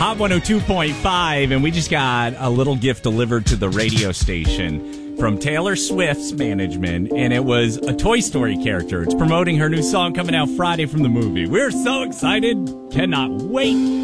Hot 102.5, and we just got a little gift delivered to the radio station from Taylor Swift's management, and it was a Toy Story character. It's promoting her new song coming out Friday from the movie. We're so excited. Cannot wait.